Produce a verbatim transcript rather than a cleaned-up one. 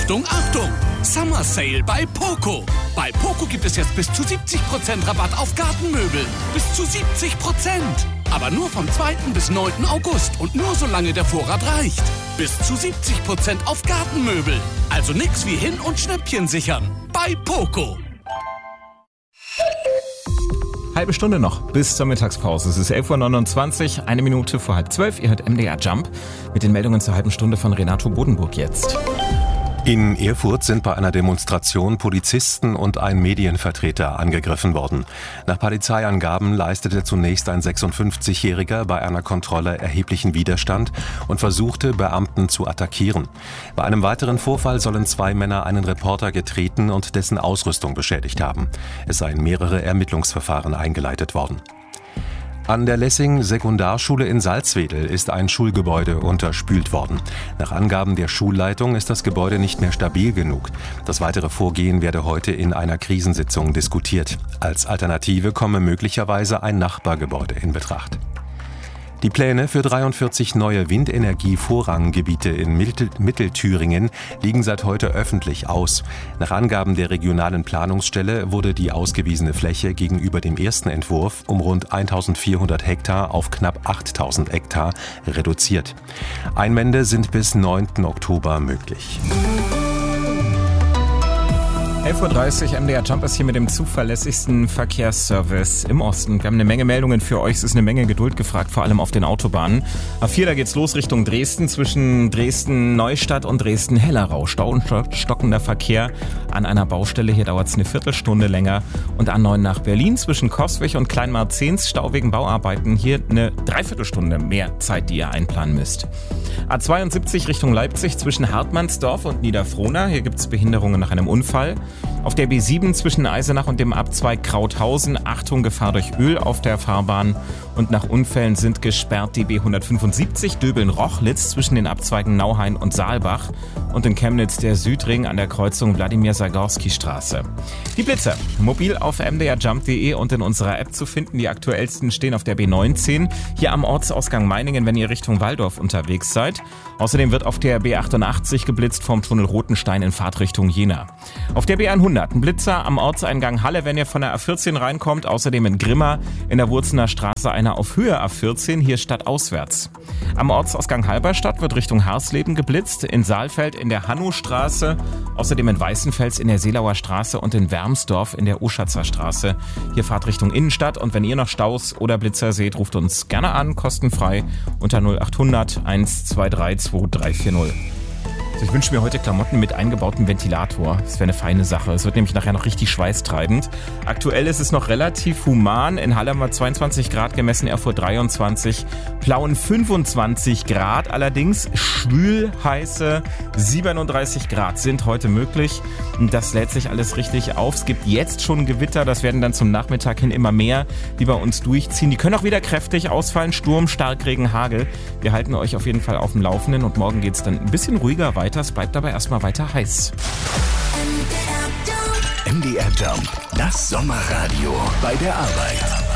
Achtung, Achtung! Summer Sale bei Poco. Bei Poco gibt es jetzt bis zu siebzig Prozent Rabatt auf Gartenmöbel. Bis zu siebzig Prozent. Aber nur vom zweiten bis neunten August und nur solange der Vorrat reicht. Bis zu siebzig Prozent auf Gartenmöbel. Also nix wie hin und Schnäppchen sichern. Bei Poco. Halbe Stunde noch bis zur Mittagspause. Es ist elf Uhr neunundzwanzig, eine Minute vor halb zwölf. Ihr hört M D R Jump mit den Meldungen zur halben Stunde von Renato Bodenburg jetzt. In Erfurt sind bei einer Demonstration Polizisten und ein Medienvertreter angegriffen worden. Nach Polizeiangaben leistete zunächst ein sechsundfünfzigjähriger bei einer Kontrolle erheblichen Widerstand und versuchte, Beamten zu attackieren. Bei einem weiteren Vorfall sollen zwei Männer einen Reporter getreten und dessen Ausrüstung beschädigt haben. Es seien mehrere Ermittlungsverfahren eingeleitet worden. An der Lessing-Sekundarschule in Salzwedel ist ein Schulgebäude unterspült worden. Nach Angaben der Schulleitung ist das Gebäude nicht mehr stabil genug. Das weitere Vorgehen werde heute in einer Krisensitzung diskutiert. Als Alternative komme möglicherweise ein Nachbargebäude in Betracht. Die Pläne für dreiundvierzig neue Windenergie-Vorranggebiete in Mittel- Mittelthüringen liegen seit heute öffentlich aus. Nach Angaben der regionalen Planungsstelle wurde die ausgewiesene Fläche gegenüber dem ersten Entwurf um rund eintausendvierhundert Hektar auf knapp achttausend Hektar reduziert. Einwände sind bis neunten Oktober möglich. elf Uhr dreißig, M D R Jump ist hier mit dem zuverlässigsten Verkehrsservice im Osten. Wir haben eine Menge Meldungen für euch, es ist eine Menge Geduld gefragt, vor allem auf den Autobahnen. A vier, da geht's los Richtung Dresden, zwischen Dresden-Neustadt und Dresden-Hellerau. Stau und stockender Verkehr an einer Baustelle, hier dauert's eine Viertelstunde länger. Und A neun nach Berlin, zwischen Coswig und Kleinmarzens, Stau wegen Bauarbeiten, hier eine Dreiviertelstunde mehr Zeit, die ihr einplanen müsst. A zweiundsiebzig Richtung Leipzig, zwischen Hartmannsdorf und Niederfrohna, hier gibt's Behinderungen nach einem Unfall. Auf der B sieben zwischen Eisenach und dem Abzweig Krauthausen, Achtung, Gefahr durch Öl auf der Fahrbahn. Und nach Unfällen sind gesperrt die B hundertfünfundsiebzig Döbeln-Rochlitz zwischen den Abzweigen Nauhain und Saalbach. Und in Chemnitz der Südring an der Kreuzung Wladimir-Sagorski-Straße. Die Blitzer, mobil auf m d r jump punkt d e und in unserer App zu finden. Die aktuellsten stehen auf der B neunzehn, hier am Ortsausgang Meiningen, wenn ihr Richtung Walldorf unterwegs seid. Außerdem wird auf der B achtundachtzig geblitzt vom Tunnel Rotenstein in Fahrtrichtung Jena. Auf der B hundert ein Blitzer am Ortseingang Halle, wenn ihr von der A vierzehn reinkommt. Außerdem in Grimma in der Wurzener Straße einer auf Höhe A vierzehn, hier stadtauswärts. Am Ortsausgang Halberstadt wird Richtung Harsleben geblitzt, in Saalfeld in der Hannostraße, außerdem in Weißenfels in der Seelauer Straße und in Wermsdorf in der Oschatzer Straße. Hier fahrt Richtung Innenstadt und wenn ihr noch Staus oder Blitzer seht, ruft uns gerne an, kostenfrei unter null achthundert eins zwei drei zwei drei vier null. Ich wünsche mir heute Klamotten mit eingebautem Ventilator. Das wäre eine feine Sache. Es wird nämlich nachher noch richtig schweißtreibend. Aktuell ist es noch relativ human. In Halle haben wir zweiundzwanzig Grad gemessen, Erfurt dreiundzwanzig, Plauen fünfundzwanzig Grad. Allerdings schwül heiße siebenunddreißig Grad sind heute möglich. Und das lädt sich alles richtig auf. Es gibt jetzt schon Gewitter. Das werden dann zum Nachmittag hin immer mehr, die bei uns durchziehen. Die können auch wieder kräftig ausfallen. Sturm, Starkregen, Hagel. Wir halten euch auf jeden Fall auf dem Laufenden. Und morgen geht es dann ein bisschen ruhiger weiter. Es bleibt aber erstmal weiter heiß. M D R Jump, das Sommerradio bei der Arbeit.